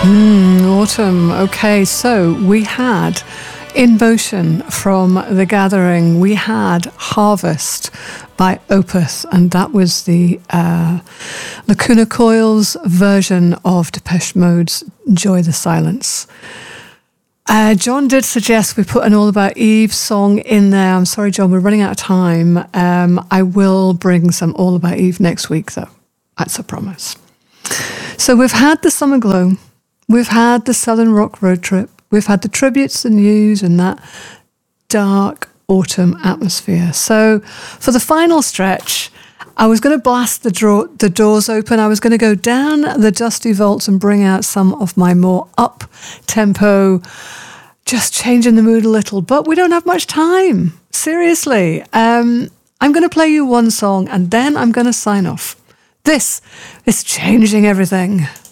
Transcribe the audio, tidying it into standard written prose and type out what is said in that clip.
Autumn. Okay, so we had In Motion from The Gathering. We had Harvest by Opeth, and that was the Lacuna Coil's version of Depeche Mode's Enjoy the Silence. John did suggest we put an All About Eve song in there. I'm sorry, John, we're running out of time. I will bring some All About Eve next week, though. That's a promise. So we've had the Summer Glow. We've had the Southern Rock Road Trip. We've had the tributes, the news, and that dark autumn atmosphere. So for the final stretch, I was going to blast the doors open. I was going to go down the dusty vaults and bring out some of my more up-tempo, just changing the mood a little. But we don't have much time. Seriously. I'm going to play you one song, and then I'm going to sign off. This is Changing Everything.